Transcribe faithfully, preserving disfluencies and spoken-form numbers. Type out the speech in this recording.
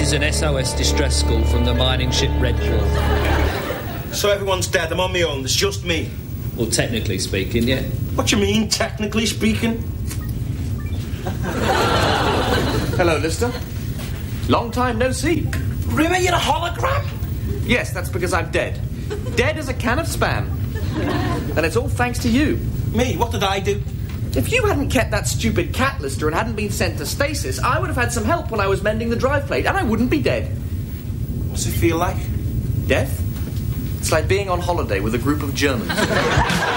is an S O S distress call from the mining ship Red Dwarf. So everyone's dead, I'm on my own, it's just me. Well, technically speaking, yeah. What do you mean, technically speaking? Hello, Lister. Long time no see. Rimmer, you're a hologram? Yes, that's because I'm dead. Dead as a can of Spam. And it's all thanks to you. Me? What did I do? If you hadn't kept that stupid cat, Lister, and hadn't been sent to stasis, I would have had some help when I was mending the drive plate, and I wouldn't be dead. What's it feel like? Death? It's like being on holiday with a group of Germans.